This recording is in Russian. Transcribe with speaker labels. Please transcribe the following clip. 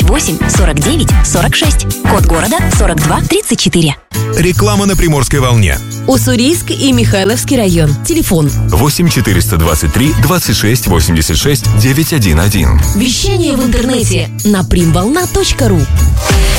Speaker 1: 28 49 46. Код города 42 34.
Speaker 2: Реклама на Приморской волне.
Speaker 3: Уссурийск и Михайловский район. Телефон
Speaker 2: 8 423 26 86 911.
Speaker 3: Вещание в интернете на primvolna.ru.